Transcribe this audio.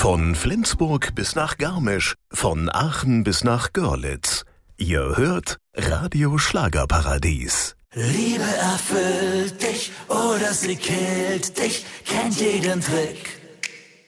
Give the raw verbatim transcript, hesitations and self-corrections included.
Von Flensburg bis nach Garmisch, von Aachen bis nach Görlitz. Ihr hört Radio Schlagerparadies. Liebe erfüllt dich oder sie killt dich, kennt jeden Trick.